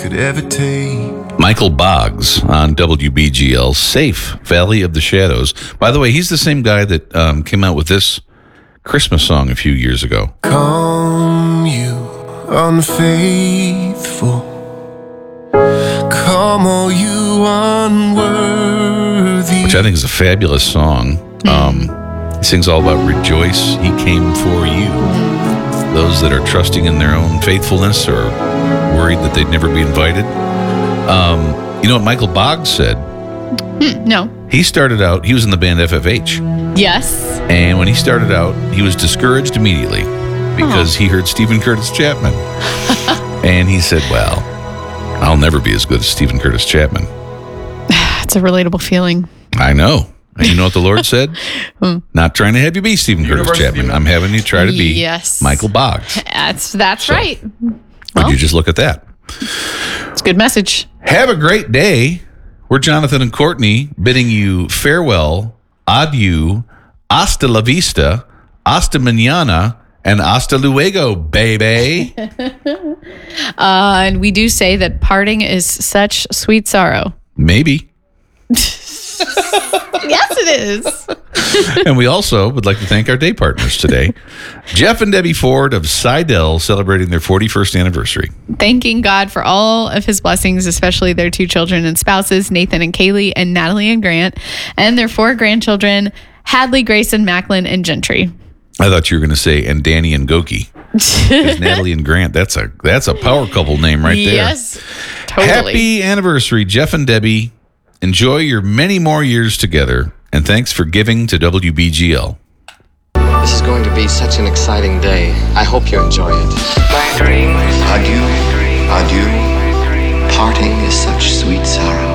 could ever take. Michael Boggs on WBGL, Safe, Valley of the Shadows. By the way, he's the same guy that came out with this Christmas song a few years ago. Come, you unfaithful. Come, all you unworthy. Which I think is a fabulous song. He sings all about rejoice, he came for you. Those that are trusting in their own faithfulness or worried that they'd never be invited. You know what Michael Boggs said? No. He started out, he was in the band FFH. Yes. And when he started out, he was discouraged immediately because he heard Stephen Curtis Chapman. And he said, well, I'll never be as good as Stephen Curtis Chapman. It's a relatable feeling. I know. And you know what the Lord said? Not trying to have you be Stephen Curtis Chapman. I'm having you try to be Michael Boggs. That's right. Would you just look at that? It's a good message. Have a great day. We're Jonathan and Courtney bidding you farewell, adieu, hasta la vista, hasta mañana, and hasta luego, baby. And we do say that parting is such sweet sorrow. Maybe. Yes, it is. And we also would like to thank our day partners today. Jeff and Debbie Ford of Seidel celebrating their 41st anniversary. Thanking God for all of his blessings, especially their 2 children and spouses, Nathan and Kaylee, and Natalie and Grant, and their 4 grandchildren, Hadley, Grayson, Macklin, and Gentry. I thought you were going to say, and Danny and Goki. Because Natalie and Grant, that's a power couple name right there. Yes, totally. Happy anniversary, Jeff and Debbie. Enjoy your many more years together. And thanks for giving to WBGL. This is going to be such an exciting day. I hope you enjoy it. My dreams. Adieu, adieu. Parting is such sweet sorrow.